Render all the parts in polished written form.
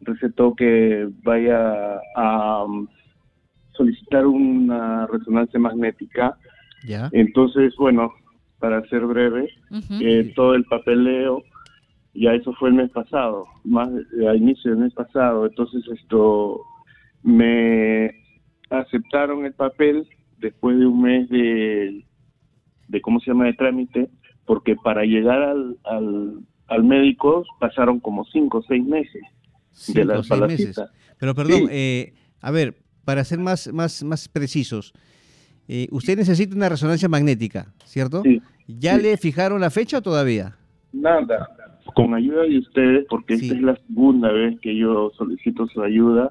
recetó que vaya a solicitar una resonancia magnética. ¿Ya? Entonces, bueno, para ser breve, todo el papeleo, ya eso fue el mes pasado, a inicio del mes pasado. Entonces me aceptaron el papel después de un mes de ¿cómo se llama?, de trámite, porque para llegar al médico pasaron como 5 o 6 meses de la cita. Pero perdón, sí. A ver, para ser más precisos, usted necesita una resonancia magnética, ¿cierto? Sí. ¿Ya le fijaron la fecha o todavía? Nada, con ayuda de ustedes, porque esta es la segunda vez que yo solicito su ayuda.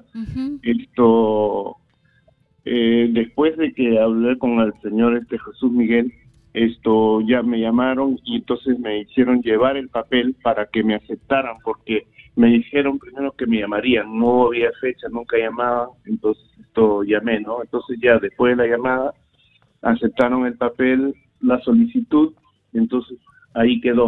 Después de que hablé con el señor Jesús Miguel, ya me llamaron y entonces me hicieron llevar el papel para que me aceptaran, porque me dijeron primero que me llamarían, no había fecha, nunca llamaban, entonces llamé, ¿no? Entonces ya después de la llamada aceptaron el papel, la solicitud, entonces ahí quedó.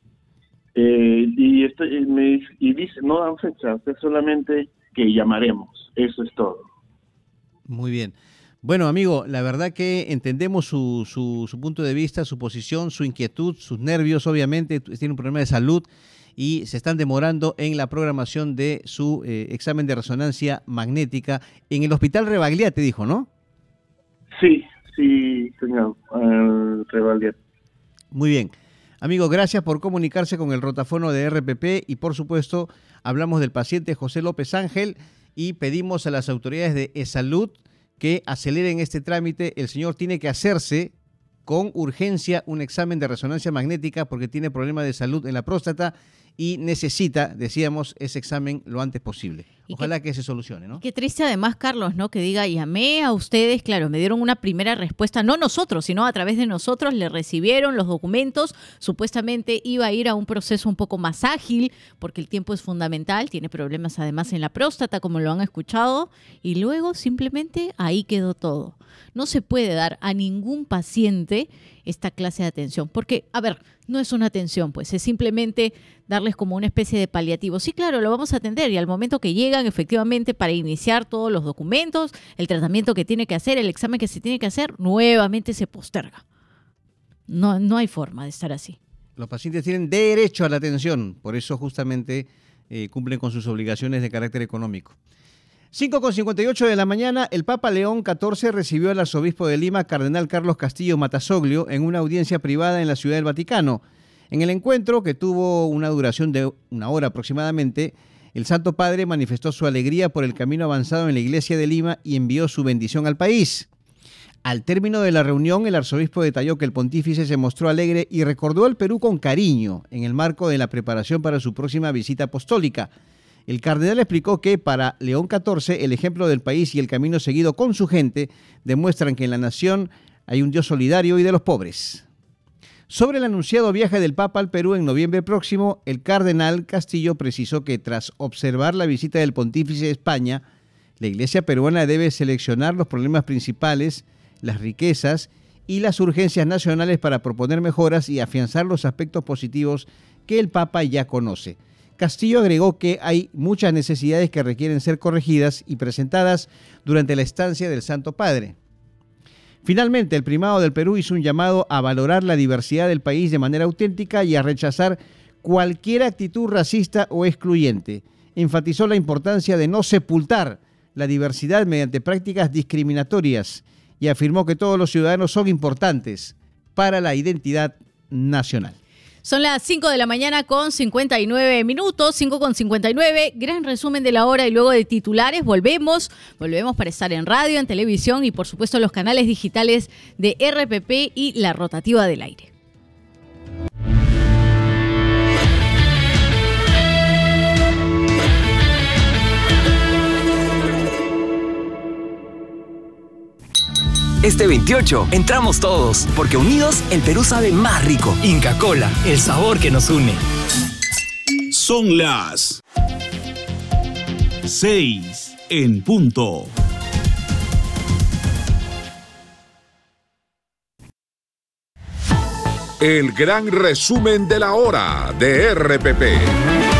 Y dice, no dan fecha, solamente que llamaremos, eso es todo. Muy bien. Bueno, amigo, la verdad que entendemos su punto de vista, su posición, su inquietud, sus nervios, obviamente, tiene un problema de salud y se están demorando en la programación de su examen de resonancia magnética en el Hospital Rebagliati, dijo, ¿no? Sí, señor, Rebagliati. Muy bien. Amigo, gracias por comunicarse con el rotafono de RPP y, por supuesto, hablamos del paciente José López Ángel y pedimos a las autoridades de eSalud que aceleren este trámite. El señor tiene que hacerse con urgencia un examen de resonancia magnética porque tiene problemas de salud en la próstata y necesita, decíamos, ese examen lo antes posible. Ojalá que se solucione, ¿no? Qué triste además, Carlos, ¿no? Que diga, llamé a ustedes, claro, me dieron una primera respuesta, no nosotros, sino a través de nosotros, le recibieron los documentos, supuestamente iba a ir a un proceso un poco más ágil, porque el tiempo es fundamental, tiene problemas además en la próstata, como lo han escuchado, y luego simplemente ahí quedó todo. No se puede dar a ningún paciente esta clase de atención, porque, a ver, no es una atención, pues es simplemente darles como una especie de paliativo. Sí, claro, lo vamos a atender y al momento que llegan, efectivamente, para iniciar todos los documentos, el tratamiento que tiene que hacer, el examen que se tiene que hacer, nuevamente se posterga. No hay forma de estar así. Los pacientes tienen derecho a la atención, por eso justamente cumplen con sus obligaciones de carácter económico. 5:58 de la mañana, el Papa León XIV recibió al arzobispo de Lima, cardenal Carlos Castillo Matasoglio, en una audiencia privada en la Ciudad del Vaticano. En el encuentro, que tuvo una duración de 1 hora aproximadamente, el Santo Padre manifestó su alegría por el camino avanzado en la Iglesia de Lima y envió su bendición al país. Al término de la reunión, el arzobispo detalló que el pontífice se mostró alegre y recordó al Perú con cariño en el marco de la preparación para su próxima visita apostólica. El cardenal explicó que para León XIV el ejemplo del país y el camino seguido con su gente demuestran que en la nación hay un Dios solidario y de los pobres. Sobre el anunciado viaje del Papa al Perú en noviembre próximo, el cardenal Castillo precisó que tras observar la visita del pontífice a España, la Iglesia peruana debe seleccionar los problemas principales, las riquezas y las urgencias nacionales para proponer mejoras y afianzar los aspectos positivos que el Papa ya conoce. Castillo agregó que hay muchas necesidades que requieren ser corregidas y presentadas durante la estancia del Santo Padre. Finalmente, el primado del Perú hizo un llamado a valorar la diversidad del país de manera auténtica y a rechazar cualquier actitud racista o excluyente. Enfatizó la importancia de no sepultar la diversidad mediante prácticas discriminatorias y afirmó que todos los ciudadanos son importantes para la identidad nacional. Son las 5 de la mañana con 59 minutos, 5:59, gran resumen de la hora y luego de titulares volvemos para estar en radio, en televisión y por supuesto en los canales digitales de RPP y la rotativa del aire. Este 28 entramos todos, porque unidos el Perú sabe más rico. Inca Kola, el sabor que nos une. Son las 6 en punto. El gran resumen de la hora de RPP.